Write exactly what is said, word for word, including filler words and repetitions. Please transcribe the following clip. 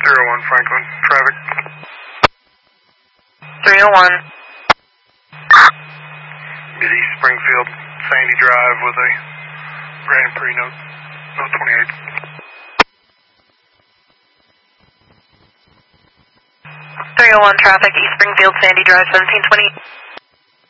three oh one Franklin, traffic. three oh one. Is East Springfield, Sandy Drive with a Grand Prix note, note twenty-eight. three oh one traffic, East Springfield, Sandy Drive, seventeen twenty.